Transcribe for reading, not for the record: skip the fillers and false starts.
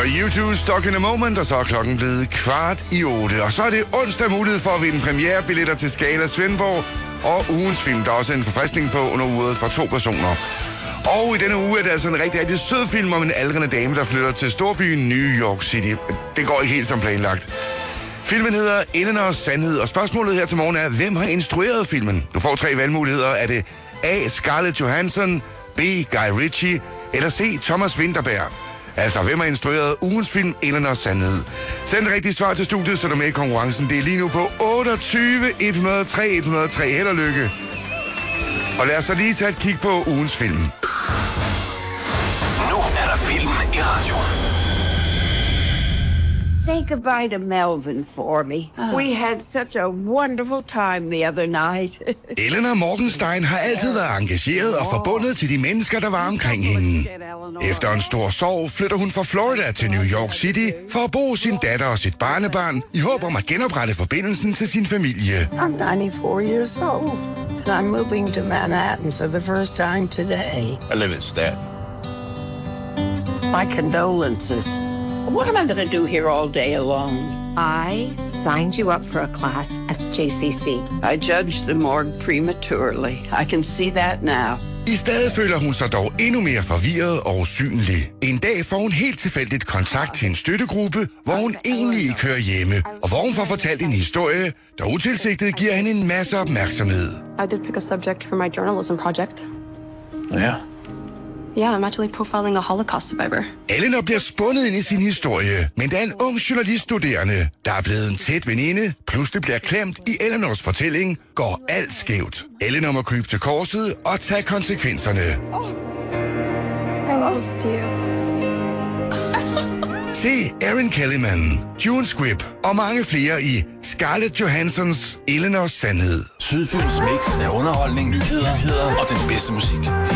U2 Stuck in a Moment, og så er klokken blevet 7:15. Og så er det onsdag mulighed for at vinde premierebilletter til Scala Svendborg og ugens film. Der er også en forfriskning på under uret fra 2 personer. Og i denne uge er det altså en rigtig, rigtig sød film om en aldrende dame, der flytter til storbyen New York City. Det går ikke helt som planlagt. Filmen hedder Eleanors Sandhed, og spørgsmålet her til morgen er, hvem har instrueret filmen? Du får 3 valgmuligheder. Er det A. Scarlett Johansson, B. Guy Ritchie eller C. Thomas Vinterberg? Altså, hvem har instrueret ugens film Eleanors Sandhed? Send et rigtigt svar til studiet, så du er med i konkurrencen. Det er lige nu på 28 103 103. Held og lykke. Og lad os så lige tage et kig på ugens film. Nu er der film i radioen. Say goodbye to Melvin for me. We had such a wonderful time the other night. Eleanor Morgenstein har altid været engageret og forbundet til de mennesker, der var omkring hende. Efter en stor sorg flytter hun fra Florida til New York City for at bo sin datter og sit barnebarn i håb om at genoprette forbindelsen til sin familie. I'm 94 years old, and I'm moving to Manhattan for the first time today. I live in Staten. My condolences. What am I going to do here all day alone? I signed you up for a class at JCC. I judged the morgue prematurely. I can see that now. I stedet føler hun sig dog endnu mere forvirret og usynlig. En dag får hun helt tilfældigt kontakt til en støttegruppe, hvor hun egentlig ikke hører hjemme, og hvor hun får fortalt en historie, der utilsigtet giver hende en masse opmærksomhed. I did pick a subject for my journalism project. Yeah. Yeah, I'm actually profiling a Holocaust survivor. Eleanor bliver spundet ind i sin historie, men da en ung journaliststuderende, der er blevet en tæt veninde, pludselig bliver klemt i Eleanors fortælling, går alt skævt. Eleanor må krybe til korset og tage konsekvenserne. I lost you. Se Erin Kellyman, June Squibb og mange flere i Scarlett Johanssons Eleanors Sandhed. Sydfyns mix af underholdning, nyheder og den bedste musik.